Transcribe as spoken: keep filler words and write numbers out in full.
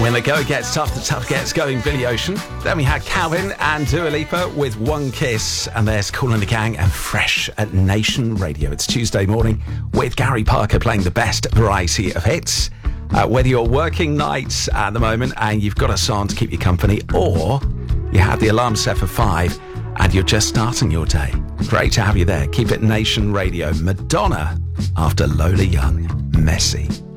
When the go gets tough, the tough gets going, Billy Ocean. Then we had Calvin and Dua Lipa with One Kiss. And there's Kool and the Gang and Fresh at Nation Radio. It's Tuesday morning with Gary Parker playing the best variety of hits. Uh, whether you're working nights at the moment and you've got a song to keep you company, or you have the alarm set for five and you're just starting your day. Great to have you there. Keep it Nation Radio. Madonna after Lola Young. Messy.